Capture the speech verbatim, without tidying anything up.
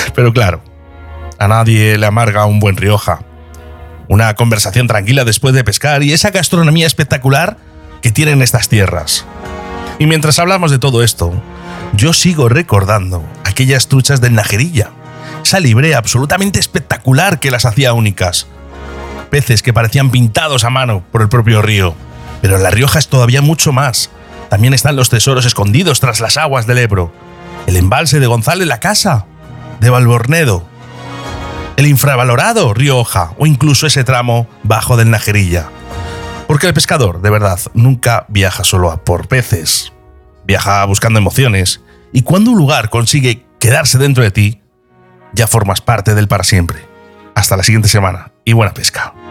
Pero claro, a nadie le amarga un buen Rioja. Una conversación tranquila después de pescar y esa gastronomía espectacular que tienen estas tierras. Y mientras hablamos de todo esto, yo sigo recordando aquellas truchas del Najerilla. Esa librea absolutamente espectacular que las hacía únicas. Peces que parecían pintados a mano por el propio río. Pero en La Rioja es todavía mucho más. También están los tesoros escondidos tras las aguas del Ebro. El embalse de González la Casa, de Valbornedo. El infravalorado río Oja o incluso ese tramo bajo del Najerilla. Porque el pescador, de verdad, nunca viaja solo a por peces. Viaja buscando emociones. Y cuando un lugar consigue quedarse dentro de ti, ya formas parte de él para siempre. Hasta la siguiente semana y buena pesca.